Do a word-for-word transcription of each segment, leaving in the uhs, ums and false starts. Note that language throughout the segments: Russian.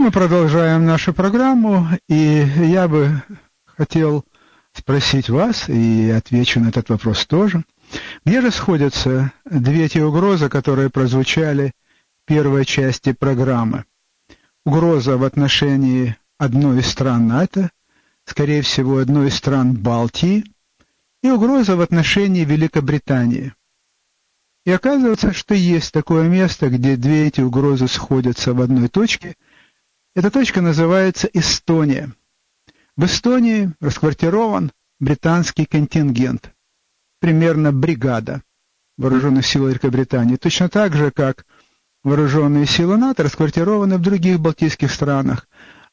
Мы продолжаем нашу программу, и я бы хотел спросить вас, и отвечу на этот вопрос тоже. Где же сходятся две те угрозы, которые прозвучали в первой части программы? Угроза в отношении одной из стран НАТО, скорее всего, одной из стран Балтии, и угроза в отношении Великобритании. И оказывается, что есть такое место, где две эти угрозы сходятся в одной точке. Эта точка называется Эстония. В Эстонии расквартирован британский контингент, примерно бригада вооруженных сил Великобритании, точно так же, как вооруженные силы НАТО расквартированы в других балтийских странах.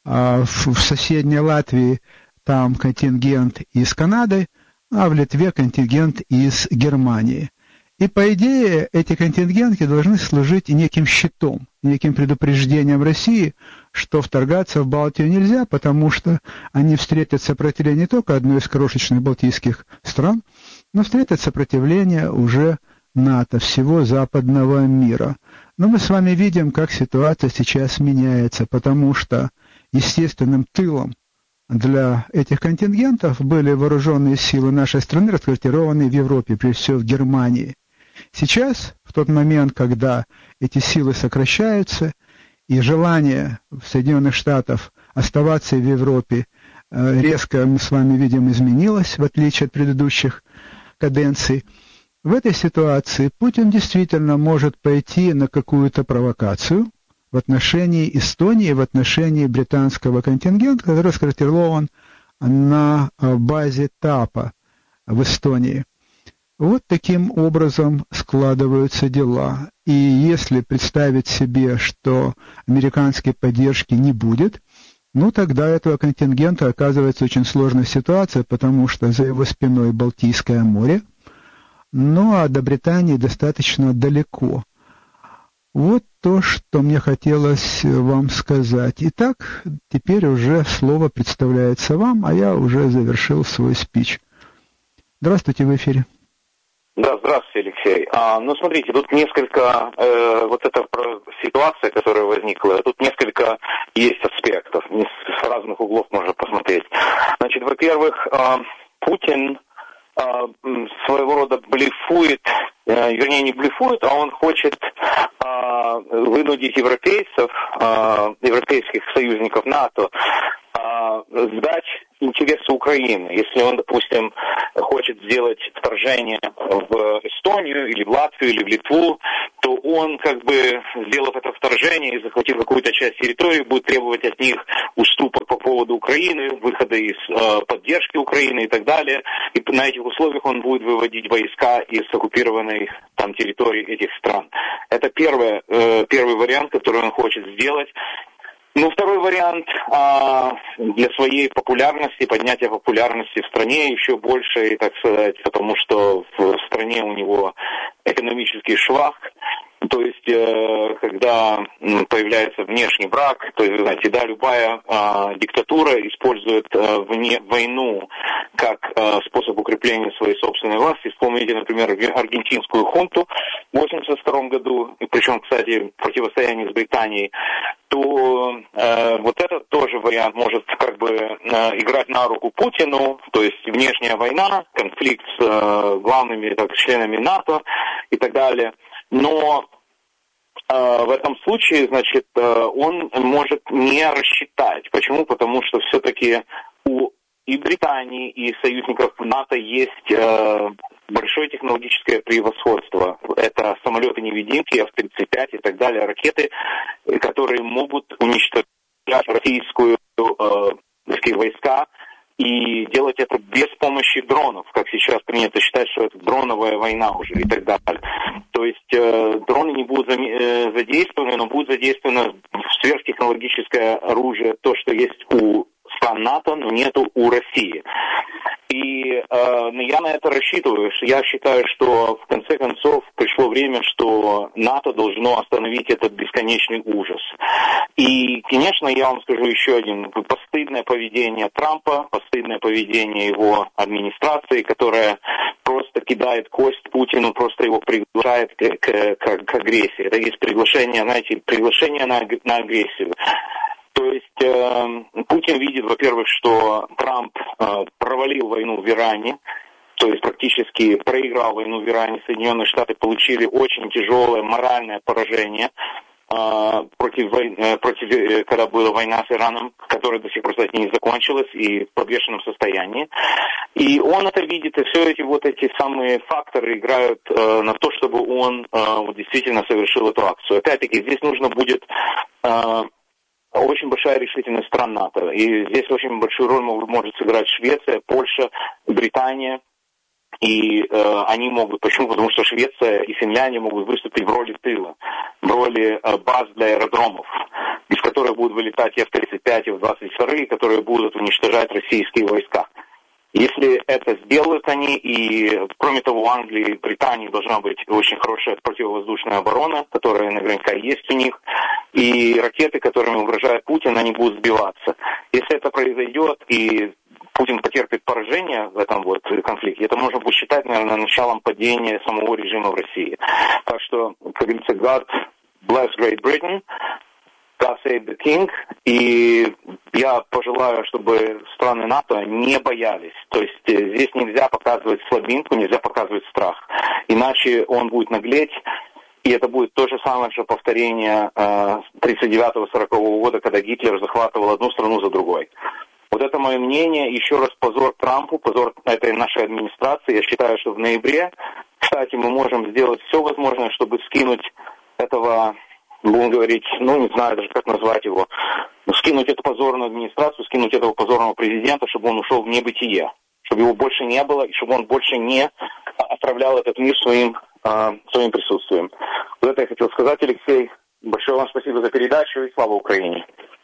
В соседней Латвии там контингент из Канады, а в Литве контингент из Германии. И, по идее, эти контингенты должны служить неким щитом, неким предупреждением России, что вторгаться в Балтию нельзя, потому что они встретят сопротивление не только одной из крошечных балтийских стран, но встретят сопротивление уже НАТО, всего западного мира. Но мы с вами видим, как ситуация сейчас меняется, потому что естественным тылом для этих контингентов были вооруженные силы нашей страны, расквартированные в Европе, прежде всего в Германии. Сейчас, в тот момент, когда эти силы сокращаются, и желание Соединенных Штатов оставаться в Европе резко, мы с вами видим, изменилось, в отличие от предыдущих каденций, в этой ситуации Путин действительно может пойти на какую-то провокацию в отношении Эстонии, в отношении британского контингента, который расквартирован на базе ТАПа в Эстонии. Вот таким образом складываются дела. И если представить себе, что американской поддержки не будет, ну тогда этого контингента оказывается очень сложная ситуация, потому что за его спиной Балтийское море, ну а до Британии достаточно далеко. Вот то, что мне хотелось вам сказать. Итак, теперь уже слово представляется вам, а я уже завершил свой спич. Здравствуйте, в эфире. Да, здравствуйте, Алексей. А, ну, смотрите, тут несколько, э, вот эта ситуация, которая возникла, тут несколько есть аспектов, с разных углов можно посмотреть. Значит, во-первых, э, Путин э, своего рода блефует, э, вернее, не блефует, а он хочет э, вынудить европейцев, э, европейских союзников НАТО, сдать интересы Украины. Если он, допустим, хочет сделать вторжение в Эстонию или в Латвию или в Литву, то он, как бы, сделав это вторжение и захватив какую-то часть территории, будет требовать от них уступок по поводу Украины, выхода из э, поддержки Украины и так далее. И на этих условиях он будет выводить войска из оккупированной там территории этих стран. Это первое, э, первый вариант, который он хочет сделать. Ну, второй вариант а, для своей популярности, поднятия популярности в стране еще больше, так сказать, потому что в стране у него экономический швах. То есть, э, когда появляется внешний брак, то есть, знаете, да, любая э, диктатура использует э, вне, войну как э, способ укрепления своей собственной власти. Вспомните, например, аргентинскую хунту в восемьдесят втором году, и причем, кстати, противостояние с Британией, то э, вот этот тоже вариант может как бы э, играть на руку Путину, то есть внешняя война, конфликт с э, главными так, членами НАТО и так далее. Но э, в этом случае, значит, э, он может не рассчитать. Почему? Потому что все-таки у и Британии, и союзников НАТО есть э, большое технологическое превосходство. Это самолеты-невидимки, эф тридцать пять и так далее, ракеты, которые могут уничтожать российскую э, войска и делать это без помощи дронов, как сейчас принято считать, что это дроновая война уже и так далее. То есть э, дроны не будут э, задействованы, но будет задействовано сверхтехнологическое оружие, то, что есть у стран НАТО, но нету у России. И э, я на это рассчитываю. Я считаю, что в конце концов пришло время, что НАТО должно остановить этот бесконечный ужас. И, конечно, я вам скажу еще один. Постыдное поведение Трампа, постыдное поведение его администрации, которая просто кидает кость Путину, просто его приглашает к, к, к, к агрессии. Это есть приглашение, знаете, приглашение на, на агрессию. То есть э, Путин видит, во-первых, что Трамп э, провалил войну в Иране, то есть практически проиграл войну в Иране. Соединенные Штаты получили очень тяжелое моральное поражение э, против, э, против, когда была война с Ираном, которая до сих пор, кстати, не закончилась и в подвешенном состоянии. И он это видит, и все эти вот эти самые факторы играют э, на то, чтобы он э, вот, действительно совершил эту акцию. Опять-таки, здесь нужно будет... Э, Очень большая решительность стран НАТО. И здесь очень большую роль может сыграть Швеция, Польша, Британия. И э, они могут, почему? Потому что Швеция и Финляндия могут выступить в роли тыла, в роли э, баз для аэродромов, из которых будут вылетать эф тридцать пять и эф двадцать два, которые будут уничтожать российские войска. Если это сделают они, и кроме того, у Англии и Британии должна быть очень хорошая противовоздушная оборона, которая наверняка есть у них, и ракеты, которыми угрожает Путин, они будут сбиваться. Если это произойдет, и Путин потерпит поражение в этом вот конфликте, это можно будет считать, наверное, началом падения самого режима в России. Так что, как говорится, God bless Great Britain, God save the King, и я пожелаю, чтобы страны НАТО не боялись. То есть здесь нельзя показывать слабинку, нельзя показывать страх. Иначе он будет наглеть, и это будет то же самое, что повторение тридцать девятого сорокового года, когда Гитлер захватывал одну страну за другой. Вот это мое мнение. Еще раз позор Трампу, позор этой нашей администрации. Я считаю, что в ноябре, кстати, мы можем сделать все возможное, чтобы скинуть этого... будем говорить, ну, не знаю даже, как назвать его, скинуть эту позорную администрацию, скинуть этого позорного президента, чтобы он ушел в небытие, чтобы его больше не было, и чтобы он больше не отравлял этот мир своим, э, своим присутствием. Вот это я хотел сказать, Алексей. Большое вам спасибо за передачу, и слава Украине.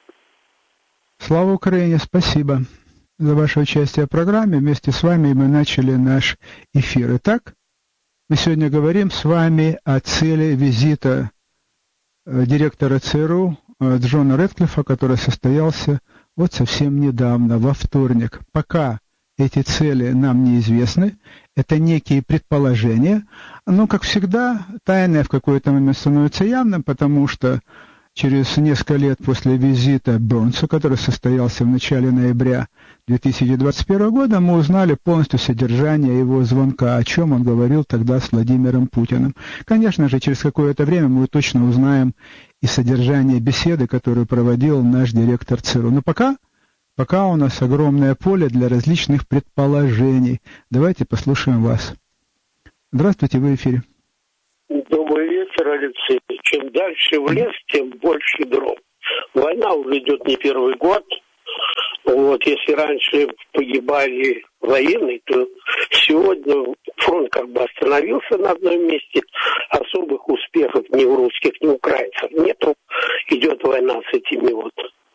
Слава Украине, спасибо за ваше участие в программе. Вместе с вами мы начали наш эфир. Итак, мы сегодня говорим с вами о цели визита директора ЦРУ Джона Рэдклиффа, который состоялся вот совсем недавно, во вторник. Пока эти цели нам неизвестны, это некие предположения, но, как всегда, тайное в какой-то момент становится явным, потому что через несколько лет после визита Бернса, который состоялся в начале ноября две тысячи двадцать первого года, мы узнали полностью содержание его звонка, о чем он говорил тогда с Владимиром Путиным. Конечно же, через какое-то время мы точно узнаем и содержание беседы, которую проводил наш директор ЦРУ. Но пока, пока у нас огромное поле для различных предположений. Давайте послушаем вас. Здравствуйте, вы в эфире. Добрый вечер, Алексей. Чем дальше в лес, тем больше дров. Война уже идет не первый год. Вот, если раньше погибали военные, то сегодня фронт как бы остановился на одном месте. Особых успехов ни у русских, ни у украинцев нету. Идет война с этими вот,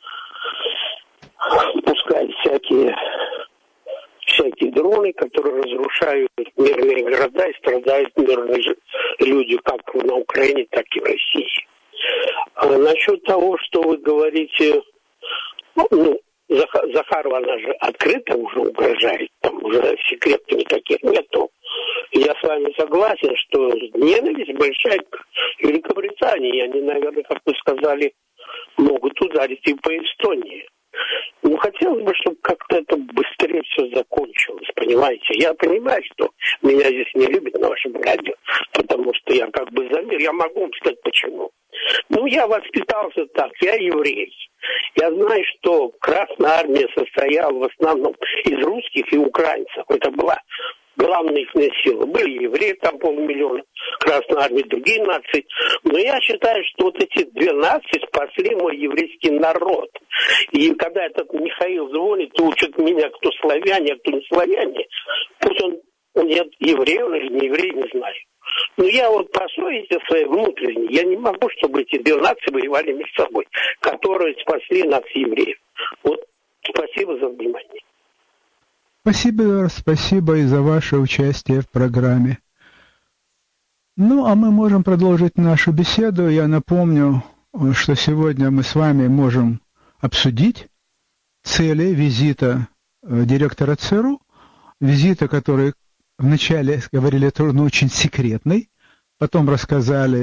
пускай всякие... всякие дроны, которые разрушают мирные города и страдают мирные люди, как на Украине, так и в России. А насчет того, что вы говорите, ну, Захарова, она же открыто уже угрожает, там уже секретов никаких нету. Я с вами согласен, что ненависть большая к Великобритании. Они, наверное, как вы сказали, могут ударить и по Эстонии. Ну, хотелось бы, чтобы как-то это быстрее все закончилось, понимаете? Я понимаю, что меня здесь не любят на вашем радио, потому что я как бы за мир. Я могу вам сказать, почему. Ну, я воспитался так, я еврей. Я знаю, что Красная Армия состояла в основном из русских и украинцев. Это была главная их сила. Были евреи, там полмиллиона, Красная Армия, другие нации. Но я считаю, что вот эти две нации спасли мой еврейский народ. И когда этот Михаил звонит и учит меня, кто славяне, а кто не славяне, пусть он, он еврей, он или не еврей, не знаю. Но я вот по совести своей внутренней, я не могу, чтобы эти две нации воевали между собой, которые спасли нас, евреев. Вот спасибо за внимание. Спасибо, спасибо и за ваше участие в программе. Ну, а мы можем продолжить нашу беседу. Я напомню, что сегодня мы с вами можем обсудить цели визита директора ЦРУ, визита, который вначале говорили, это ну, очень секретный, потом рассказали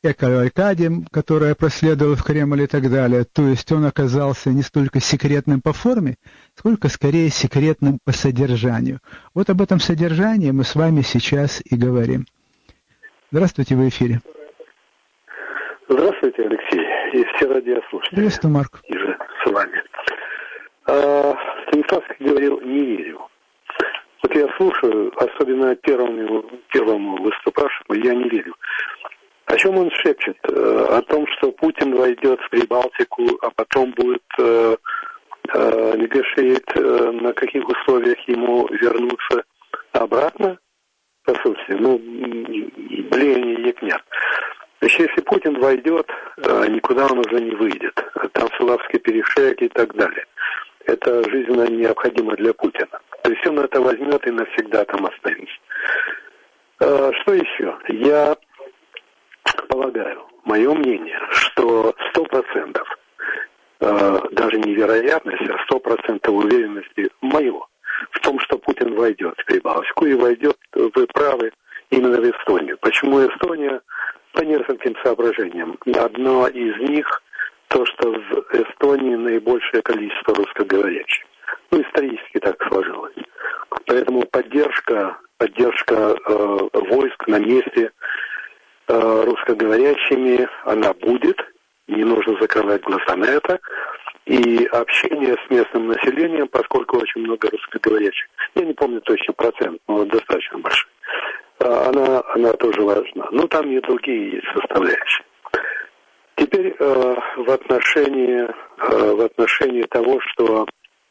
эко-кавалькаде, которая проследовала в Кремль и так далее. То есть он оказался не столько секретным по форме, сколько скорее секретным по содержанию. Вот об этом содержании мы с вами сейчас и говорим. Здравствуйте, в эфире. Здравствуйте, Алексей, и все радиослушатели. Приветствую, Марк. И же с вами. А, Станиславский говорил, не верю. Вот я слушаю, особенно первому, первому выступавшему, я не верю. О чем он шепчет? О том, что Путин войдет в Прибалтику, а потом будет э, э, негашиет, э, на каких условиях ему вернуться обратно? По сути, ну, блеяние ягнят. Значит, если Путин войдет, э, никуда он уже не выйдет. Там Славский перешеек и так далее. Это жизненно необходимо для Путина. То есть он это возьмет и навсегда там останется. Э, что еще? Я полагаю, мое мнение, что сто процентов, э, даже не вероятность, а сто процентов уверенности мое в том, что Путин войдет в Прибалтику и войдет, вы правы, именно в Эстонию. Почему Эстония? По нескольким соображениям. Одно из них то, что в Эстонии наибольшее количество русскоговорящих. Ну, исторически так сложилось. Поэтому поддержка, поддержка э, войск на месте э, русскоговорящими, она будет. Не нужно закрывать глаза на это. И общение с местным населением, поскольку очень много русскоговорящих, я не помню точно процент, но достаточно большой, она, она тоже важна. Но там и другие есть составляющие. Теперь э, в отношении э, в отношении того, что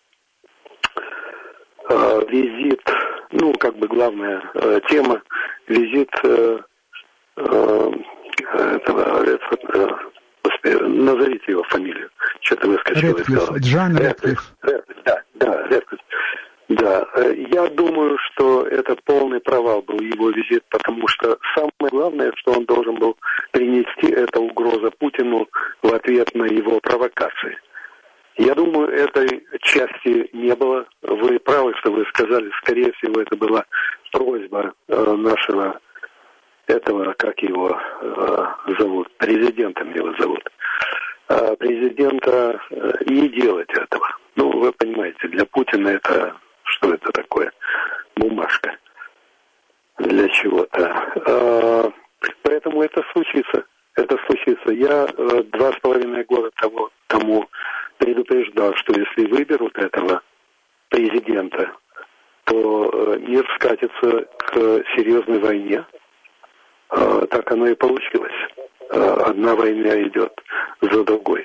э, визит, ну как бы главная э, тема, визит э, э, этого, э, господи, назовите его фамилию, что-то выскочило из головы. Джан Рэдклифф. Да, да, Рэдклифф. Да, я думаю, что это полный провал был его визит, потому что самое главное, что он должен был принести, это угроза Путину в ответ на его провокации. Я думаю, этой части не было. Вы правы, что вы сказали, скорее всего, это была просьба э, нашего, этого, как его э, зовут, президентом его зовут, э, президента э, не делать этого. Ну, вы понимаете, для Путина это... Что это такое? Бумажка для чего-то. Поэтому это случится. Это случится. Я два с половиной года того, тому предупреждал, что если выберут этого президента, то мир скатится к серьезной войне. Так оно и получилось. Одна война идет за другой.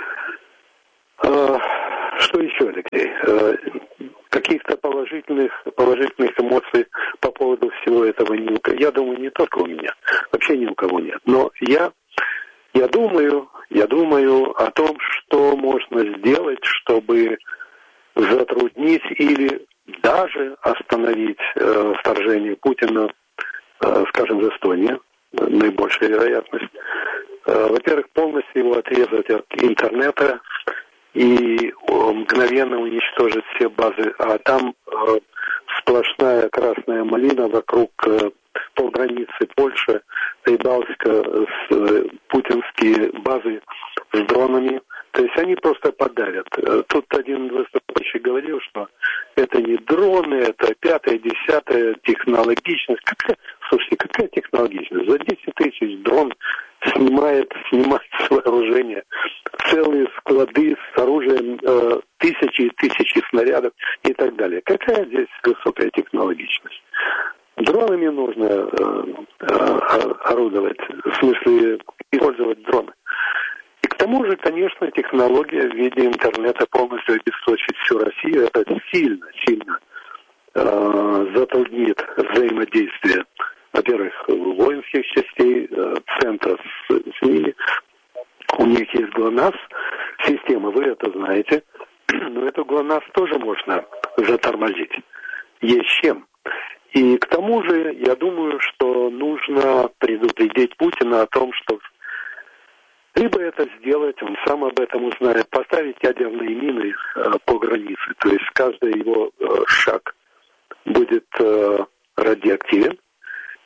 Что еще, Алексей? Каких-то положительных, положительных эмоций по поводу всего этого не у кого. Я думаю, не только у меня. Вообще ни у кого нет. Но я, я думаю, я думаю о том, что можно сделать, чтобы затруднить или даже остановить э, вторжение Путина, э, скажем, в Эстонии. Наибольшая вероятность. Э, во-первых, полностью его отрезать от интернета и мгновенно уничтожить все базы. А там э, сплошная красная малина вокруг э, полграницы Польши, Прибалтика, с, э, путинские базы с дронами. То есть они просто подавят. Тут один выступающий говорил, что это не дроны, это пятая, десятая технологичность. Какая, слушайте, какая технологичность? За десять тысяч дрон снимает, снимает с вооружения целые склады с оружием, э, тысячи и тысячи снарядов и так далее. Какая здесь высокая технологичность? Дронами нужно э, э, орудовать, в смысле использовать дроны. И к тому же, конечно, технология в виде интернета полностью обесточит всю Россию. Это сильно, сильно э, затруднит взаимодействие, во-первых, воинских частей, э, центра с, с ними. У них есть ГЛОНАСС, система, вы это знаете, но эту ГЛОНАСС тоже можно затормозить. Есть чем. И к тому же, я думаю, что нужно предупредить Путина о том, что либо это сделать, он сам об этом узнает, поставить ядерные мины э, по границе. То есть каждый его э, шаг будет э, радиоактивен.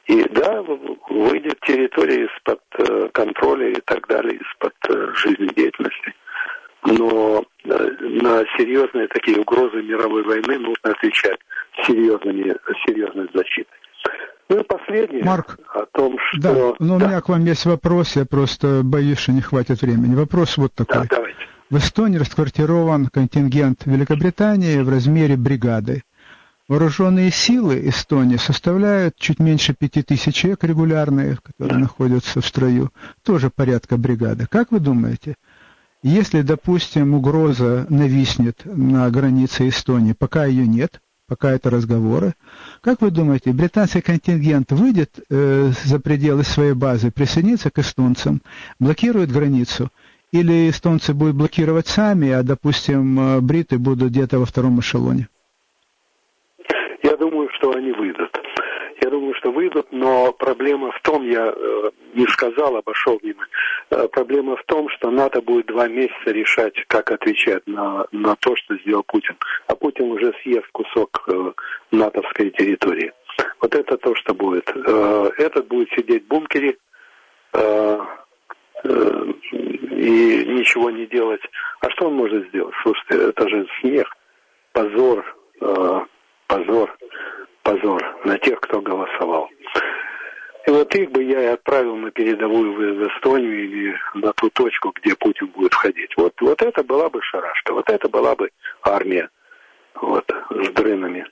И да, выйдет территория из-под контроля и так далее, из-под жизнедеятельности. Но на серьезные такие угрозы мировой войны нужно отвечать серьезными, серьезной защитой. Ну и последнее Марк, о том, что... Да, но да. у меня к вам есть вопрос, я просто боюсь, что не хватит времени. Вопрос вот такой. Да, давайте. В Эстонии расквартирован контингент Великобритании в размере бригады. Вооруженные силы Эстонии составляют чуть меньше пяти тысяч человек регулярные, которые находятся в строю, тоже порядка бригады. Как вы думаете, если, допустим, угроза нависнет на границе Эстонии, пока ее нет, пока это разговоры, как вы думаете, британский контингент выйдет э, за пределы своей базы, присоединится к эстонцам, блокирует границу, или эстонцы будут блокировать сами, а, допустим, бриты будут где-то во втором эшелоне? Я думаю, что они выйдут. Я думаю, что выйдут, но проблема в том, я э, не сказал, обошел мимо, э, проблема в том, что НАТО будет два месяца решать, как отвечать на, на то, что сделал Путин. А Путин уже съест кусок э, натовской территории. Вот это то, что будет. Э, этот будет сидеть в бункере э, э, и ничего не делать. А что он может сделать? Слушайте, это же смех, позор, э, позор. Позор на тех, кто голосовал. И вот их бы я и отправил на передовую в, в Эстонию или на ту точку, где Путин будет входить. Вот, вот это была бы шарашка, вот это была бы армия, вот, с дрынами.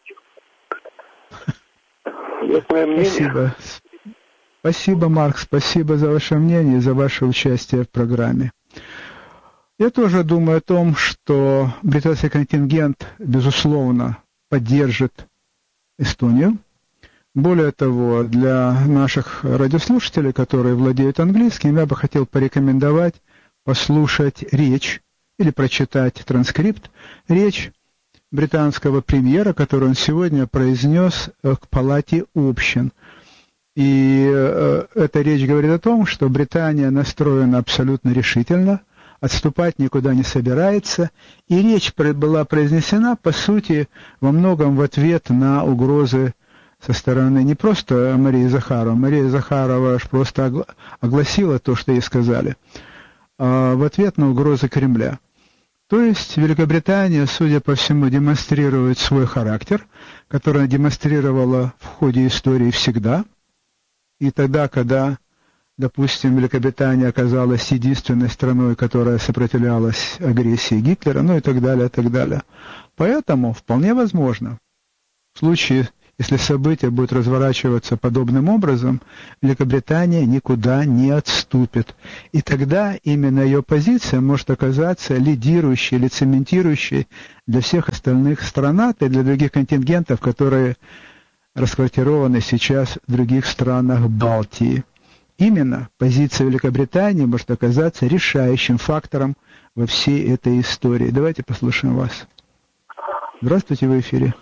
Вот мое мнение. Спасибо. Спасибо, Марк, спасибо за ваше мнение и за ваше участие в программе. Я тоже думаю о том, что британский контингент, безусловно, поддержит Эстонию. Более того, для наших радиослушателей, которые владеют английским, я бы хотел порекомендовать послушать речь или прочитать транскрипт, речь британского премьера, которую он сегодня произнес к Палате общин. И э, эта речь говорит о том, что Британия настроена абсолютно решительно, отступать никуда не собирается, и речь была произнесена, по сути, во многом в ответ на угрозы со стороны не просто Марии Захаровой, Мария Захарова аж просто огласила то, что ей сказали, а в ответ на угрозы Кремля. То есть Великобритания, судя по всему, демонстрирует свой характер, который она демонстрировала в ходе истории всегда, и тогда, когда, допустим, Великобритания оказалась единственной страной, которая сопротивлялась агрессии Гитлера, ну и так далее, и так далее. Поэтому вполне возможно, в случае, если события будут разворачиваться подобным образом, Великобритания никуда не отступит. И тогда именно ее позиция может оказаться лидирующей или цементирующей для всех остальных стран и для других контингентов, которые расквартированы сейчас в других странах Балтии. Именно позиция Великобритании может оказаться решающим фактором во всей этой истории. Давайте послушаем вас. Здравствуйте, вы в эфире.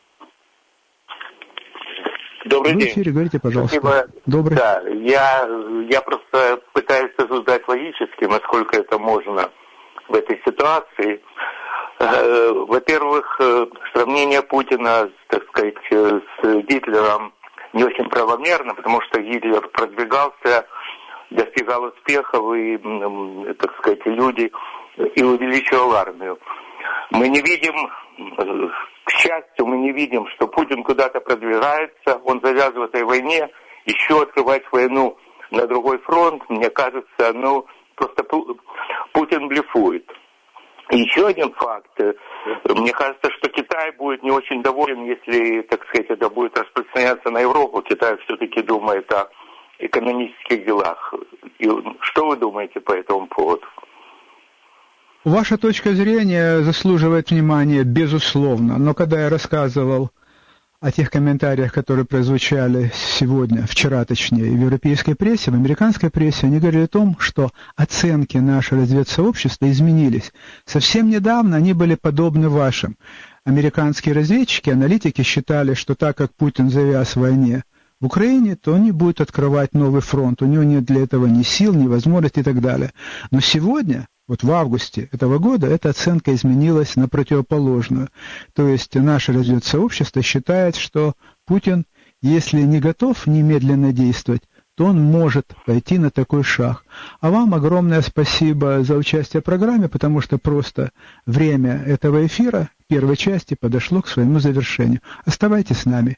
Добрый вы день. В эфире, говорите, пожалуйста. Спасибо. Добрый. Да, я, я просто пытаюсь рассуждать логически, насколько это можно в этой ситуации. Во-первых, сравнение Путина, так сказать, с Гитлером не очень правомерно, потому что Гитлер продвигался, достигал успехов, и, так сказать, люди, и увеличивал армию. Мы не видим, к счастью, мы не видим, что Путин куда-то продвигается, он завязывает в этой войне, еще открывать войну на другой фронт, мне кажется, ну, просто Путин блефует. Еще один факт. Мне кажется, что Китай будет не очень доволен, если, так сказать, это будет распространяться на Европу. Китай все-таки думает о экономических делах. И что вы думаете по этому поводу? Ваша точка зрения заслуживает внимания, безусловно. Но когда я рассказывал о тех комментариях, которые прозвучали сегодня, вчера точнее, в европейской прессе, в американской прессе, они говорили о том, что оценки нашего разведсообщества изменились. Совсем недавно они были подобны вашим. Американские разведчики, аналитики считали, что так как Путин завяз в войне в Украине, то он не будет открывать новый фронт, у него нет для этого ни сил, ни возможностей и так далее. Но сегодня, вот в августе этого года, эта оценка изменилась на противоположную. То есть наше разведсообщество считает, что Путин если не готов немедленно действовать, то он может пойти на такой шаг. А вам огромное спасибо за участие в программе, потому что просто время этого эфира, первой части, подошло к своему завершению. Оставайтесь с нами.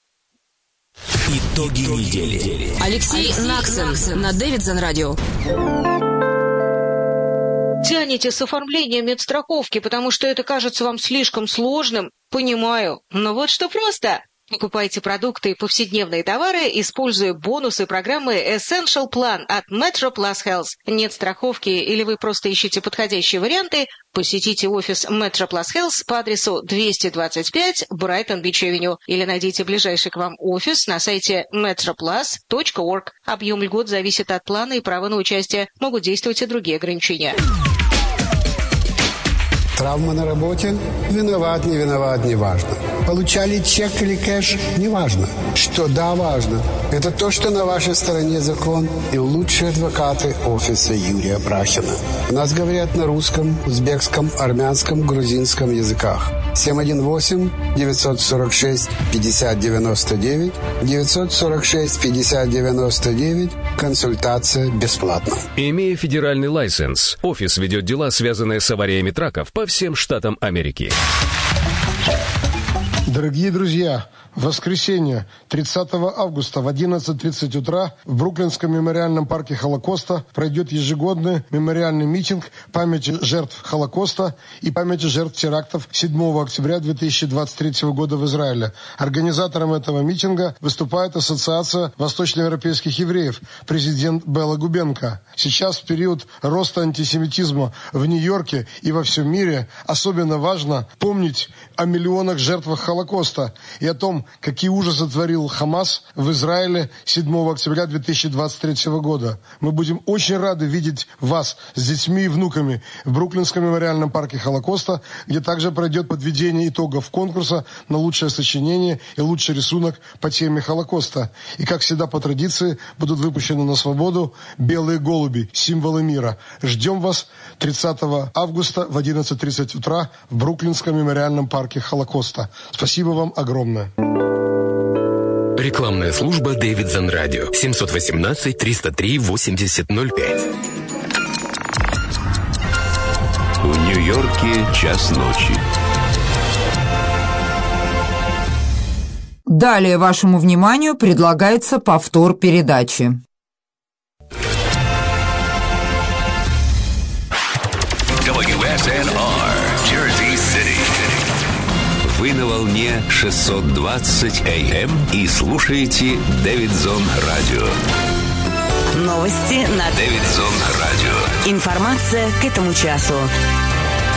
Итоги недели. Алексей, Алексей Наксон на Дэвидсон радио. Тянете с оформлением медстраховки, потому что это кажется вам слишком сложным? Понимаю. Но вот что просто. Покупайте продукты и повседневные товары, используя бонусы программы Essential Plan от Metro Plus Health. Нет страховки или вы просто ищете подходящие варианты? Посетите офис Metro Plus Health по адресу двести двадцать пять Brighton Beach Avenue или найдите ближайший к вам офис на сайте метро плас точка орг. Объем льгот зависит от плана и права на участие. Могут действовать и другие ограничения. Травма на работе? Виноват, не виноват, не важно. Получали чек или кэш? Не важно. Что да, важно. Это то, что на вашей стороне закон и лучшие адвокаты офиса Юрия Брахина. У нас говорят на русском, узбекском, армянском, грузинском языках. семь один восемь девятьсот сорок шесть пятьдесят девяносто девять девятьсот сорок шесть пятьдесят девяносто девять. Консультация бесплатна. Имея федеральный лайсенс, офис ведет дела, связанные с авариями траков по всем штатам Америки. Дорогие друзья, в воскресенье, тридцатого августа в одиннадцать тридцать утра в Бруклинском мемориальном парке Холокоста пройдет ежегодный мемориальный митинг памяти жертв Холокоста и памяти жертв терактов седьмого октября две тысячи двадцать третьего года в Израиле. Организатором этого митинга выступает Ассоциация восточноевропейских евреев, президент Белла Губенко. Сейчас, в период роста антисемитизма в Нью-Йорке и во всем мире, особенно важно помнить о миллионах жертвах Холокоста и о том, какие ужасы творил Хамас в Израиле седьмого октября две тысячи двадцать третьего года. Мы будем очень рады видеть вас с детьми и внуками в Бруклинском мемориальном парке Холокоста, где также пройдет подведение итогов конкурса на лучшее сочинение и лучший рисунок по теме Холокоста. И, как всегда по традиции, будут выпущены на свободу белые голуби, символы мира. Ждем вас тридцатого августа в одиннадцать тридцать утра в Бруклинском мемориальном парке Холокоста. Спасибо вам огромное. Рекламная служба Дэвидсон радио. семь один восемь триста три восемьдесят ноль пять. В Нью-Йорке час ночи. Далее вашему вниманию предлагается повтор передачи. дабл ю эс эн ар, Jersey City. Вы на волне шестьсот двадцать эй эм и слушаете Дэвидсон радио. Новости на Дэвидсон радио. Информация к этому часу.